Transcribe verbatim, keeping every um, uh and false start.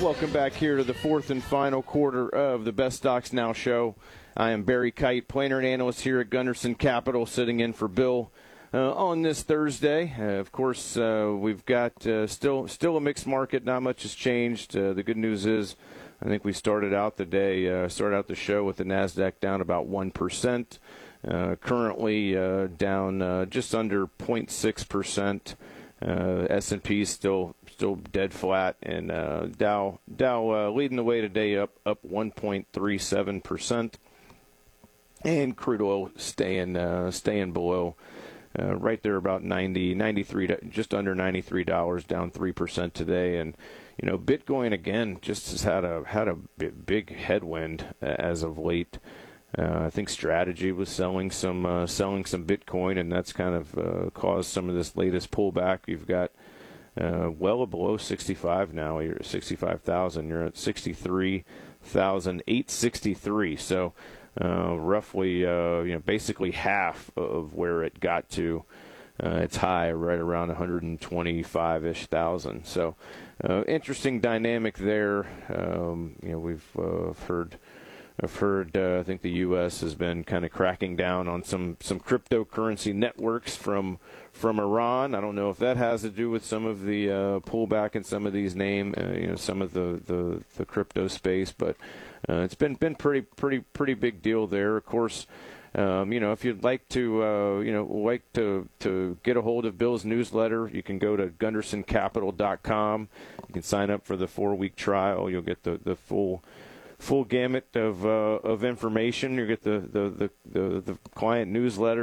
Welcome back here to the fourth and final quarter of the Best Stocks Now show. I am Barry Kite, planner and analyst here at Gunderson Capital, sitting in for Bill uh, on this Thursday. Uh, of course, uh, we've got uh, still still a mixed market. Not much has changed. Uh, the good news is, I think we started out the day, uh, started out the show with the NASDAQ down about one percent. Uh, currently uh, down uh, just under zero point six percent. Uh, S and P still still dead flat, and uh, Dow Dow uh, leading the way today, up up one point three seven percent, and crude oil staying uh, staying below, uh, right there about ninety, ninety-three, just under ninety-three dollars, down three percent today. And you know, Bitcoin again just has had a had a big headwind as of late. Uh, I think Strategy was selling some uh, selling some Bitcoin, and that's kind of uh, caused some of this latest pullback. You've got uh, well below sixty-five now. You're at sixty-five thousand. You're at sixty-three thousand eight hundred sixty-three. So uh, roughly, uh, you know, basically half of where it got to. Uh, it's high, right around one hundred twenty-five-ish thousand. So uh, interesting dynamic there. Um, you know, we've uh, heard. I've heard, uh, I think the U S has been kind of cracking down on some, some cryptocurrency networks from from Iran. I don't know if that has to do with some of the uh, pullback in some of these name, uh, you know, some of the, the, the crypto space, but uh, it's been been pretty pretty pretty big deal there. Of course, um, you know, if you'd like to, uh, you know, like to to get a hold of Bill's newsletter, you can go to gunderson capital dot com. You can sign up for the four week trial. You'll get the the full. full gamut of uh, of information. You get the, the, the, the, the client newsletter.